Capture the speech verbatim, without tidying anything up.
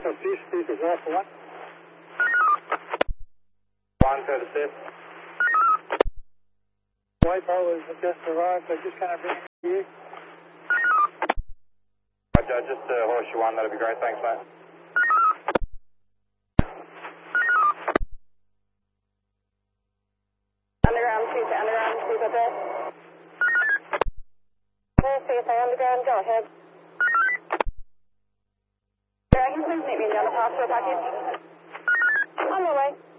Central Sea speakers off for one. One thirty-six. White boat has just arrived, so just kind of bring it to you. Roger, just uh, Horseshoe One, that'd be great, thanks mate. Underground, two to underground, two to this. C S A underground, go ahead. Yeah, can you please meet me down the pastoral package? On my way.